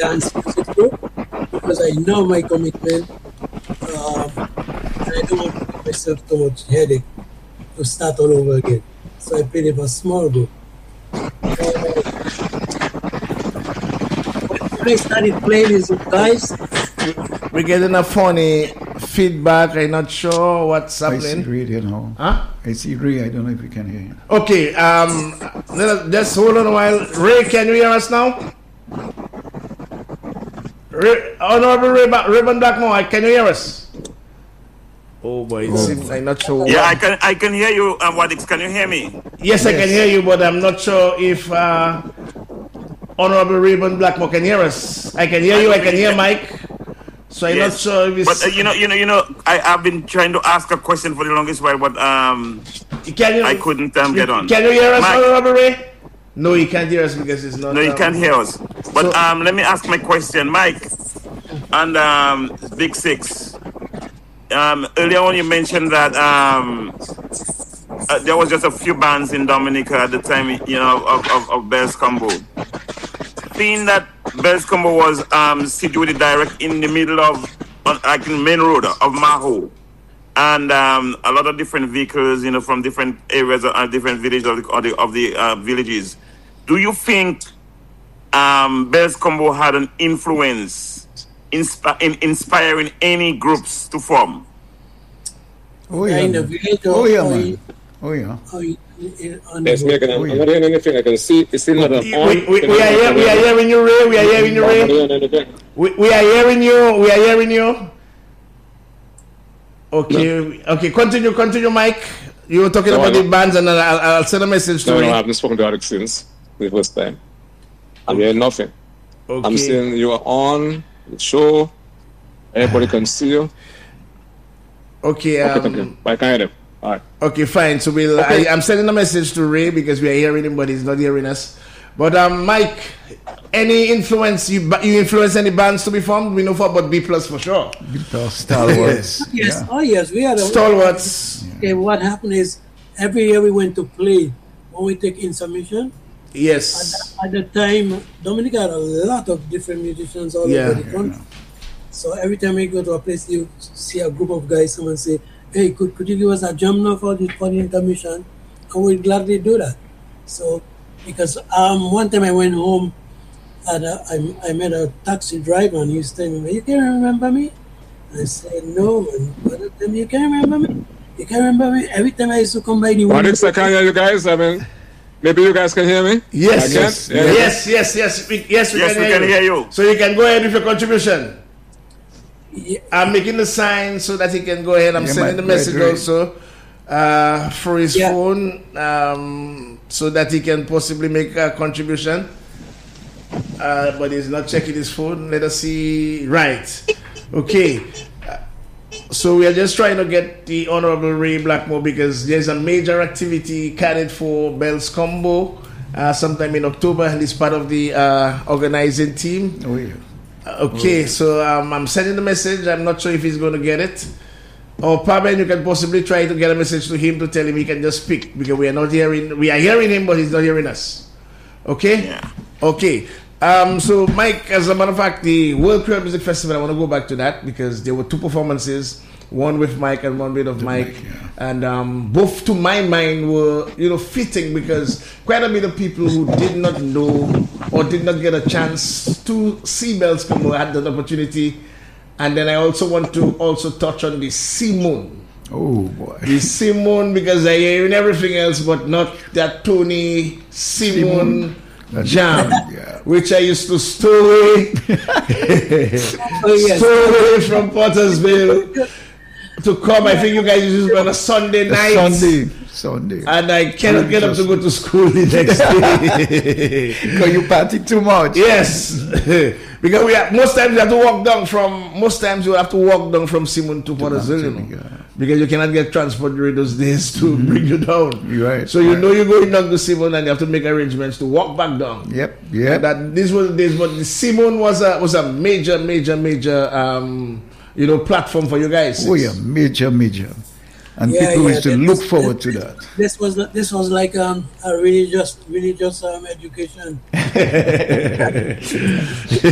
dance music group because I know my commitment. And I don't want to give myself too much headache to start all over again. So I played in a small group. When I started playing with you guys, we're getting a funny feedback. I'm not sure what's happening. I see Ray, you know. Huh? I see Ray. I don't know if we can hear you. Okay. Just hold on a while. Ray, can you hear us now? Honorable Raymond Blackmore, can you hear us? Oh boy, it seems I'm not sure. Yeah, I can hear you, Wadix. Can you hear me? Yes, I can hear you, but I'm not sure if Honorable Raymond Blackmore can hear us. I can hear you. I can hear Mike. So I'm not sure if it's. But I've been trying to ask a question for the longest while, but I couldn't get on. Can you hear us, Mike? Honorable Ray? No, he can't hear us because it's not. No, he can't hear us. But let me ask my question, Mike, and Big Six. Earlier on, you mentioned that there was just a few bands in Dominica at the time, of Bells Combo. Seeing that Bells Combo was situated direct in the middle of, like in the main road of Maho, and a lot of different vehicles, from different areas and different villages of the villages. Do you think Bells Combo had an influence in inspiring any groups to form? Oh yeah. In the village man. Oh yeah. Yes, I'm not hearing anything. I can see it's still not on. We are hearing you, Ray. We are hearing you, Ray. We are hearing you. We are hearing you. Okay. Continue, Mike. You were talking about the bands, and I'll send a message to you. No, I haven't spoken to Alex since the first time. I'm hearing nothing. Okay. I'm saying you are on the show. Everybody can see you. Okay. Okay, thank you. I can hear them. All right. Okay, fine. So I'm sending a message to Ray because we are hearing him, but he's not hearing us. But Mike, any influence you influence any bands to be formed? We know about B Plus for sure. B Plus, Stalwarts. Yes. Yeah. Oh yes, we are the Stalwarts. Okay, what happened is every year we went to play when we take in submission. Yes. At the time, Dominica had a lot of different musicians all over the country. Yeah. So every time we go to a place, you see a group of guys. Someone say, "Hey, could you give us a jam now for the intermission?" And we'd gladly do that. So because one time I went home and I met a taxi driver and he was telling me, "You can't remember me?" I said, "No." And other time, "You can't remember me? You can't remember me?" Every time I used to come by the window. I can't hear you guys. I mean, maybe you guys can hear me. Yes. We can hear you. So you can go ahead with your contribution. Yeah. I'm making the sign so that he can go ahead. I'm sending the message also for his phone so that he can possibly make a contribution. But he's not checking his phone. Let us see. Right. Okay. So we are just trying to get the Honorable Ray Blackmore because there's a major activity carried for Bells Combo sometime in October, and he's part of the organizing team. Oh, yeah. Okay, so I'm sending the message. I'm not sure if he's going to get it. Or Paben, you can possibly try to get a message to him to tell him he can just speak because we are hearing him, but he's not hearing us. Okay? Yeah. Okay. So Mike, as a matter of fact, the World Queer Music Festival, I want to go back to that because there were two performances, one with Mike and one with Mike. And both, to my mind, were fitting because quite a bit of people who did not know or did not get a chance to see Bells Combo had that opportunity. And then I also want to touch on the Simone. Oh boy, the Simone, because I hear in everything else, but not that Tony Simone jam, which I used to stow away, stow away from Pottersville. To come, I think you guys used to on a Sunday night. Sunday. And I cannot get up to go to school the next day. Because you party too much. Yes. Because most times you have to walk down from Simon to Pottersville. Because you cannot get transport during those days to bring you down. You're right. So you're going down to Simon and you have to make arrangements to walk back down. Yep. These were the days, but the Simon was a major platform for you guys. Oh yeah, major. And people used to look forward to that. This was like a religious education.